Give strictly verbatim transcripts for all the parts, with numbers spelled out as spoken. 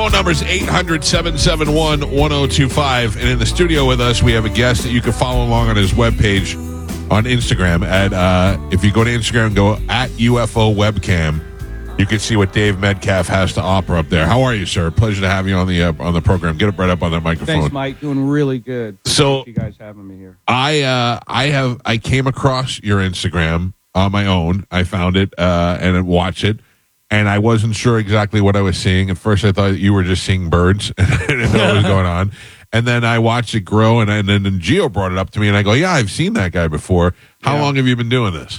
phone number is eight hundred, seven seven one, one oh two five. And in the studio with us, we have a guest that you can follow along on his webpage on Instagram. At uh, if you go to Instagram, go at U F O Webcam. You can see what Dave Metcalf has to offer up there. How are you, sir? Pleasure to have you on the uh, on the program. Get it right up on that microphone. Thanks, Mike. Doing really good. So, you guys having me here. I uh, I have I came across your Instagram on my own. I found it uh, and I watched it, and I wasn't sure exactly what I was seeing. At first, I thought you were just seeing birds and I didn't know what was going on. And then I watched it grow, and, I, and then Gio brought it up to me, and I go, "Yeah, I've seen that guy before." How yeah. long have you been doing this?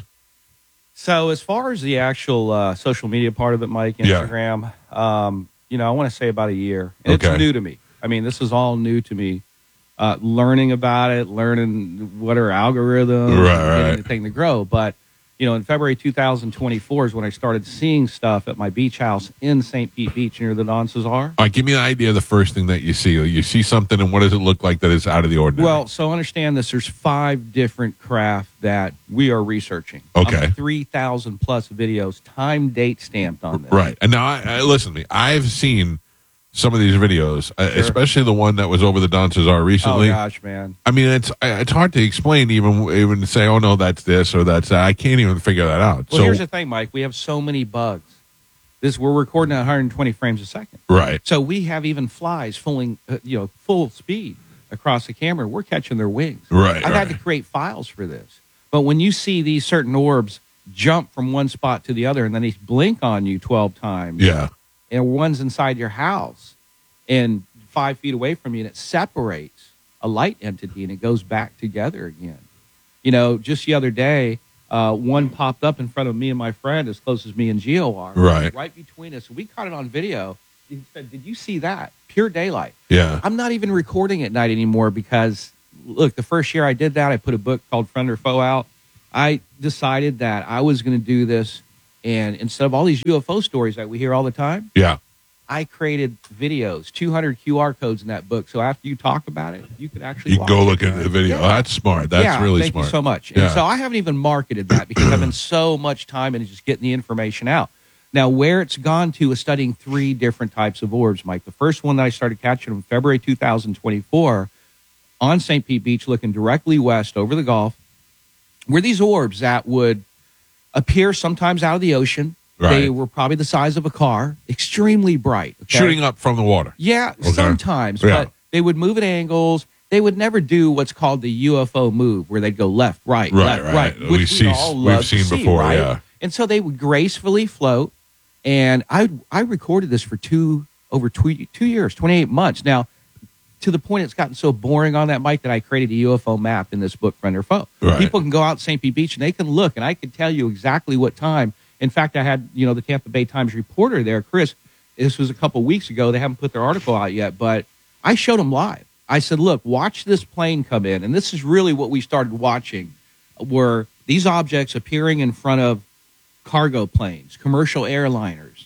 So as far as the actual uh, social media part of it, Mike, Instagram, yeah. um, you know, I want to say about a year. And okay. It's new to me. I mean, this is all new to me. Uh, learning about it, learning what are algorithms, right, right. getting the thing to grow. But, you know, in February two thousand twenty-four is when I started seeing stuff at my beach house in Saint Pete Beach near the Don Cesar. All right, give me an idea of the first thing that you see. You see something, and what does it look like that is out of the ordinary? Well, so understand this. There's five different craft that we are researching. Okay. three thousand plus videos, time, date stamped on this. Right. And now, I, I, listen to me. I've seen some of these videos, uh, Sure. especially the one that was over the Don Cesar recently. Oh, gosh, man. I mean, it's it's hard to explain, even even to say, oh, no, that's this or that's that. I can't even figure that out. Well, so, here's the thing, Mike. We have so many bugs. This We're recording at one hundred twenty frames a second. Right. So we have even flies fulling, uh, you know, full speed across the camera. We're catching their wings. Right. I've right. had to create files for this. But when you see these certain orbs jump from one spot to the other, and then they blink on you twelve times. Yeah. And one's inside your house and five feet away from you, and it separates a light entity, and it goes back together again. You know, just the other day, uh, one popped up in front of me and my friend, as close as me and Gio are. Right. Right between us. We caught it on video. He said, did you see that? Pure daylight. Yeah. I'm not even recording at night anymore because, look, the first year I did that, I put a book called Friend or Foe out. I decided that I was going to do this, and instead of all these U F O stories that we hear all the time, Yeah. I created videos, two hundred Q R codes in that book. So after you talk about it, you could actually You can go watch look it. at the video. Yeah. That's smart. That's yeah, really thank smart. you so much. Yeah. And so I haven't even marketed that because I've been so much time into just getting the information out. Now, where it's gone to is studying three different types of orbs, Mike. The first one that I started catching in February two thousand twenty-four on Saint Pete Beach, looking directly west over the Gulf, were these orbs that would appear sometimes out of the ocean. Right. They were probably the size of a car, extremely bright. Okay? Shooting up from the water. Yeah, Okay. sometimes, Yeah. but they would move at angles. They would never do what's called the U F O move, where they'd go left, right, Right, left, right. right. We've Which seen- we all we've love seen to see, before, right? yeah. And so they would gracefully float. And I I recorded this for two over two, two years, twenty-eight months. Now, to the point it's gotten so boring on that, Mike, that I created a U F O map in this book, Friend or Foe. Right. People can go out to Saint Pete Beach and they can look, and I can tell you exactly what time. In fact, I had, you know, the Tampa Bay Times reporter there, Chris. This was a couple weeks ago. They haven't put their article out yet, but I showed them live. I said, look, watch this plane come in. And this is really what we started watching, were these objects appearing in front of cargo planes, commercial airliners.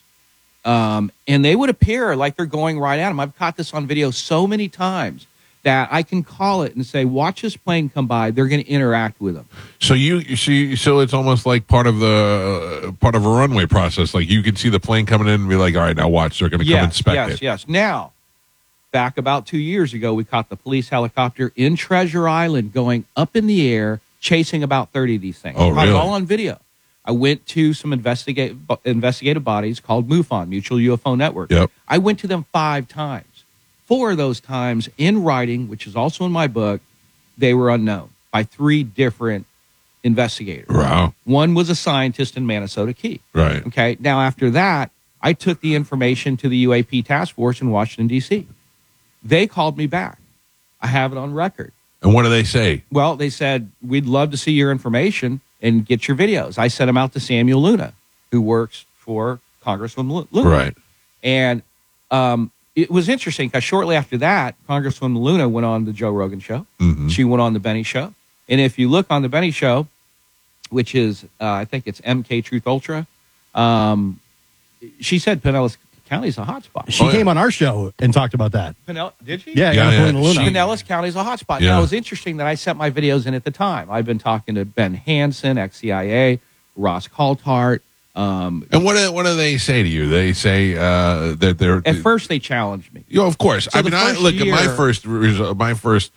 Um, and they would appear like they're going right at them. I've caught this on video so many times that I can call it and say, watch this plane come by. They're going to interact with them. So you, you see, so it's almost like part of the uh, part of a runway process. Like you can see the plane coming in and be like, all right, now watch. They're going to come Yes, inspect yes, it. yes. Now, back about two years ago, we caught the police helicopter in Treasure Island going up in the air, chasing about thirty of these things. Oh, Caught it really? all on video. I went to some investigate, investigative bodies called MUFON, Mutual U F O Network. Yep. I went to them five times. Four of those times in writing, which is also in my book, they were unknown by three different investigators. Wow. One was a scientist in Minnesota Key. Right. Okay. Now, after that, I took the information to the U A P task force in Washington, D C. They called me back. I have it on record. And what do they say? Well, they said, we'd love to see your information and get your videos. I sent them out to Samuel Luna, who works for Congresswoman Luna. Right. And um, it was interesting because shortly after that, Congresswoman Luna went on the Joe Rogan show. Mm-hmm. She went on the Benny show. And if you look on the Benny show, which is, uh, I think it's M K Truth Ultra, um, she said Pinellas County is a hotspot. She Oh, yeah. came on our show and talked about that. Pinell- did she? Yeah, Yeah, yeah, yeah. Luna. She- Pinellas County is a hotspot. Yeah. Now, it was interesting that I sent my videos in at the time. I've been talking to Ben Hansen, ex-C I A, Ross Coulthart, Um, And what do, what do they say to you? They say uh, that they're at first, they challenged me. You know, of course. So I the mean, I, first look at my year- first resu- my first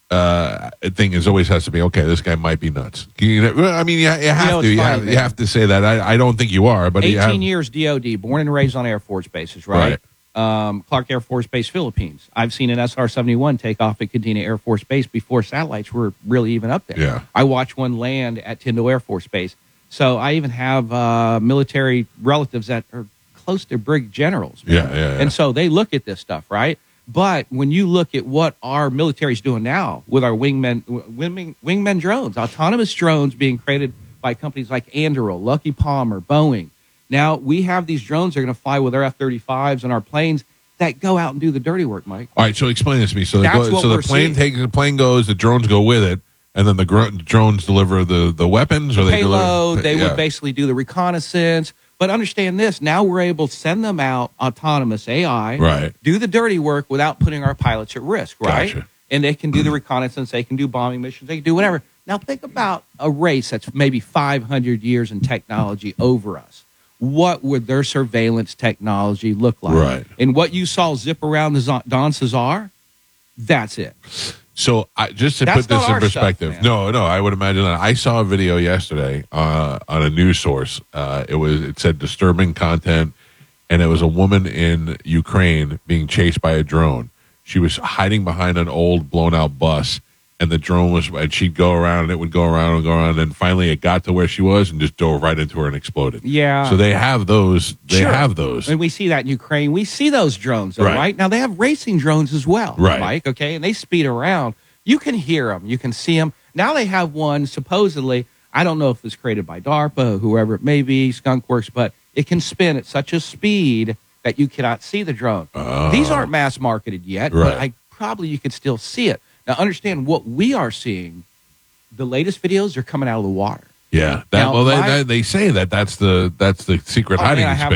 uh, thing is always has to be okay. This guy might be nuts. You know, well, I mean, you, you have know, to. it's You funny, have, you man. have to say that. I, I don't think you are, but you have, eighteen years D O D, born and raised on Air Force bases, right? Um, Clark Air Force Base, Philippines. I've seen an S R seventy-one take off at Kadena Air Force Base before satellites were really even up there. Yeah. I watched one land at Tyndall Air Force Base. So I even have uh, military relatives that are close to brig generals. man. Yeah, yeah, yeah. And so they look at this stuff, right? But when you look at what our military is doing now with our wingmen, wingmen, wingmen drones, autonomous drones being created by companies like Anduril, Lucky Palmer, Boeing. Now we have these drones that are going to fly with our F thirty-fives and our planes that go out and do the dirty work, Mike. All right, so explain this to me. So, they That's go, what so the we're plane seeing. takes the plane goes, the drones go with it, and then the gr- drones deliver the, the weapons, or they Payload, deliver. they yeah. would basically do the reconnaissance. But understand this, now we're able to send them out autonomous A I, Right. do the dirty work without putting our pilots at risk, right? Gotcha. And they can do the reconnaissance, they can do bombing missions, they can do whatever. Now think about a race that's maybe five hundred years in technology over us. What would their surveillance technology look like? Right. And what you saw zip around the Zo- Don Cesar, that's it. So I, just to That's put this not in our perspective, stuff, man. no, no, I would imagine that. I saw a video yesterday uh, on a news source. Uh, it was it said disturbing content, and it was a woman in Ukraine being chased by a drone. She was hiding behind an old blown out bus, and the drone was, and she'd go around, and it would go around and go around, and finally it got to where she was and just dove right into her and exploded. Yeah. So they have those. They Sure. have those. And we see that in Ukraine. We see those drones, though, Right. right? Now, they have racing drones as well, Right. Mike, okay? And they speed around. You can hear them. You can see them. Now they have one, supposedly, I don't know if it's created by DARPA, whoever it may be, Skunkworks, but it can spin at such a speed that you cannot see the drone. These aren't mass marketed yet, Right. but I probably you could still see it. Now, understand what we are seeing. The latest videos are coming out of the water. yeah. That, Now, well, they, my- they, they say that that's the that's the secret Oh, man, hiding I have space.